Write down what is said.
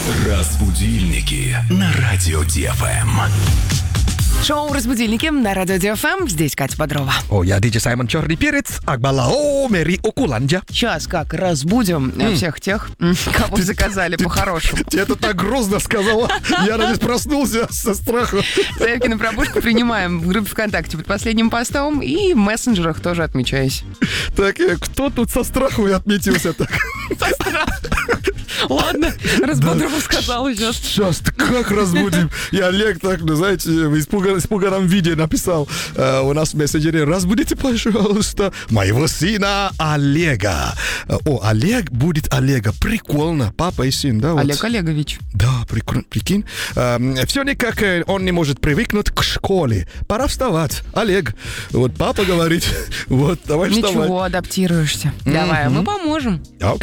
Разбудильники на радио ДФМ. Шоу «Разбудильники» на радио ДФМ. Здесь Катя Бодрова. О, я диджей Саймон Черный Перец, Акбалао, Мери Окуланджа. Сейчас как разбудим всех тех, кого заказали по-хорошему. Ты это так грозно сказала. Я надеюсь, проснулся со страху. Заявки на пробужку принимаем в группе ВКонтакте под последним постом и в мессенджерах тоже отмечаюсь. Так, кто тут со страху и отметился так? Со страху. Ладно, раз Бодрова сказала сейчас. Сейчас, как разбудим? И Олег так, ну, знаете, в испуганном виде написал у нас в мессенджере: разбудите, пожалуйста, моего сына Олега. О, Олег будет Олега. Прикольно. Папа и сын, да? Вот. Олег Олегович. Да, прикинь. Все никак он не может привыкнуть к школе. Пора вставать. Олег, вот папа говорит, вот, давай вставай. Ничего, адаптируешься. Давай, мы поможем. Окей.